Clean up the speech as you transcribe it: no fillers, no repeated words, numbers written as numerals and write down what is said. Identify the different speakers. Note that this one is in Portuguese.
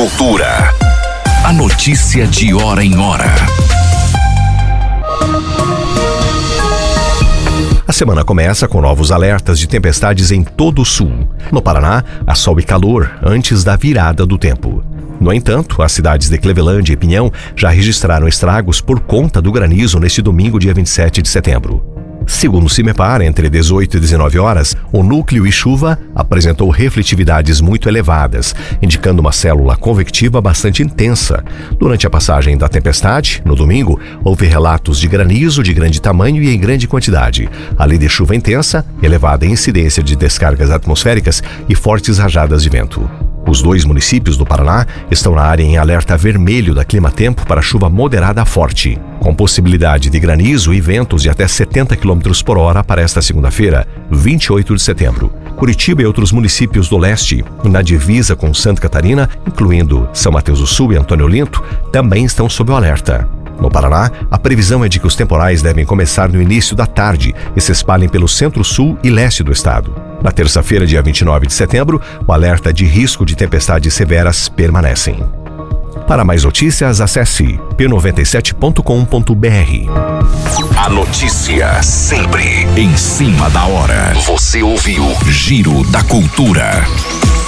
Speaker 1: Cultura. A notícia de hora em hora.
Speaker 2: A semana começa com novos alertas de tempestades em todo o sul. No Paraná, há sol e calor antes da virada do tempo. No entanto, as cidades de Clevelândia e Pinhão já registraram estragos por conta do granizo neste domingo, dia 27 de setembro. Segundo o CIMEPAR, entre 18 e 19 horas, o núcleo e chuva apresentou refletividades muito elevadas, indicando uma célula convectiva bastante intensa. Durante a passagem da tempestade, no domingo, houve relatos de granizo de grande tamanho e em grande quantidade, além de chuva intensa, elevada incidência de descargas atmosféricas e fortes rajadas de vento. Os dois municípios do Paraná estão na área em alerta vermelho da Climatempo para chuva moderada a forte, com possibilidade de granizo e ventos de até 70 km por hora para esta segunda-feira, 28 de setembro. Curitiba e outros municípios do leste, na divisa com Santa Catarina, incluindo São Mateus do Sul e Antônio Olinto, também estão sob o alerta. No Paraná, a previsão é de que os temporais devem começar no início da tarde e se espalhem pelo centro-sul e leste do estado. Na terça-feira, dia 29 de setembro, o alerta de risco de tempestades severas permanecem. Para mais notícias, acesse p97.com.br.
Speaker 1: A notícia sempre em cima da hora. Você ouviu Giro da Cultura.